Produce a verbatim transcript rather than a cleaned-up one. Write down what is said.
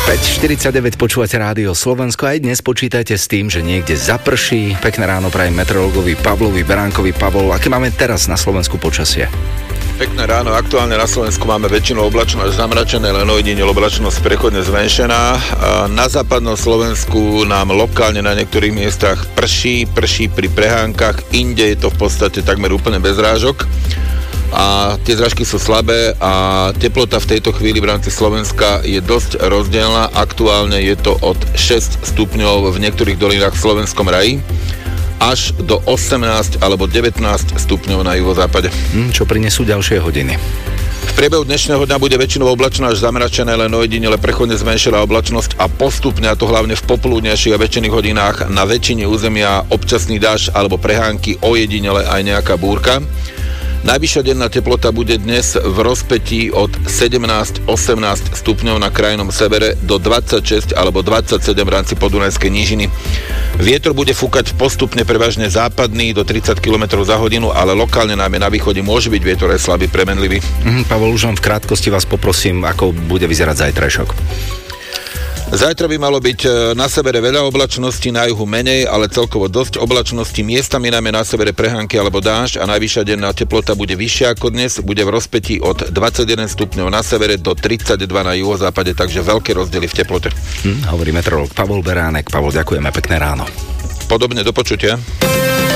päť štyridsaťdeväť počúvate Rádio Slovensko. Aj dnes počítajte s tým, že niekde zaprší. Pekné ráno prajem meteorológovi Pavlovi Beránkovi. Pavol, aké máme teraz na Slovensku počasie? Pekné ráno, aktuálne na Slovensku máme väčšinou oblačno až zamračené, len ojedinele oblačnosť prechodne zmenšená. Na západnom Slovensku nám lokálne na niektorých miestach prší, prší pri prehánkach, inde je to v podstate takmer úplne bez rážok. A tie zrážky sú slabé a teplota v tejto chvíli v rámci Slovenska je dosť rozdielna. Aktuálne je to od šesť stupňov v niektorých dolinách v Slovenskom raji až do osemnásť alebo devätnásť stupňov na juhozápade. Hm, čo prinesú ďalšie hodiny? V priebehu dnešného dňa bude väčšinou oblačno až zamračené, len ojedinele prechodne zmenšená oblačnosť a postupne, a to hlavne v popoludnejších a večerných hodinách, na väčšine územia občasný dážď alebo prehánky, ojedinele aj nejaká búrka. Najvyššia denná teplota bude dnes v rozpätí od sedemnásť osemnásť stupňov na krajnom severe do dvadsaťšesť alebo dvadsaťsedem v rámci podunajskej nížiny. Vietor bude fúkať postupne prevažne západný do tridsať kilometrov za hodinu, ale lokálne najmä na východe môže byť vietor aj slabý, premenlivý. Mhm, Pavol, už len v krátkosti vás poprosím, ako bude vyzerať zajtrajšok. Zajtra by malo byť na severe veľa oblačností, na juhu menej, ale celkovo dosť oblačností, miestami najmä na severe prehánky alebo dážď a najvyššia denná teplota bude vyššia ako dnes, bude v rozpätí od dvadsaťjeden stupňov na severe do tridsaťdva na juhozápade, takže veľké rozdiely v teplote. Hm, hovorí meteorológ Pavol Beránek. Pavol, ďakujeme, pekné ráno. Podobne, do počutia.